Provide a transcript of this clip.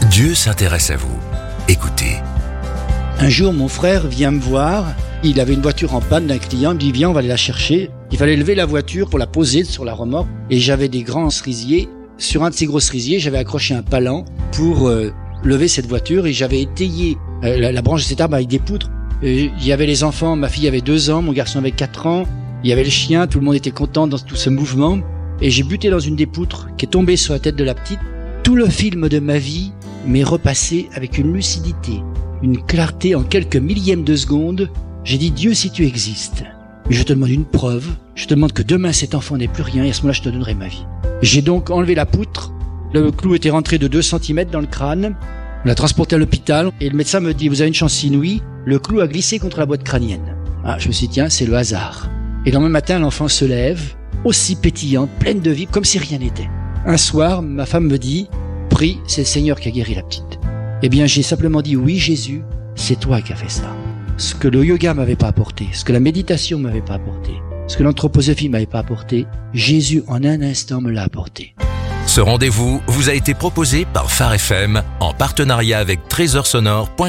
Dieu s'intéresse à vous. Écoutez. Un jour, mon frère vient me voir. Il avait une voiture en panne d'un client. Il me dit, viens, on va aller la chercher. Il fallait lever la voiture pour la poser sur la remorque. Et j'avais des grands cerisiers. Sur un de ces gros cerisiers, j'avais accroché un palan pour lever cette voiture. Et j'avais étayé la branche de cet arbre avec des poutres. Il y avait les enfants. Ma fille avait 2 ans, mon garçon avait 4 ans. Il y avait le chien. Tout le monde était content dans tout ce mouvement. Et j'ai buté dans une des poutres qui est tombée sur la tête de la petite. Tout le film de ma vie m'est repassé avec une lucidité, une clarté en quelques millièmes de seconde. J'ai dit, Dieu, si tu existes, mais je te demande une preuve, je te demande que demain cet enfant n'ait plus rien et à ce moment-là je te donnerai ma vie. J'ai donc enlevé la poutre, le clou était rentré de 2 cm dans le crâne, on l'a transporté à l'hôpital et le médecin me dit, vous avez une chance inouïe, le clou a glissé contre la boîte crânienne. Ah, je me suis dit, tiens, c'est le hasard. Et le lendemain matin, l'enfant se lève, aussi pétillante, pleine de vie, comme si rien n'était. Un soir, ma femme me dit, prie, c'est le Seigneur qui a guéri la petite. Eh bien, j'ai simplement dit, oui, Jésus, c'est toi qui as fait ça. Ce que le yoga m'avait pas apporté, ce que la méditation m'avait pas apporté, ce que l'anthroposophie m'avait pas apporté, Jésus, en un instant, me l'a apporté. Ce rendez-vous vous a été proposé par Phare FM en partenariat avec trésorsonore.com.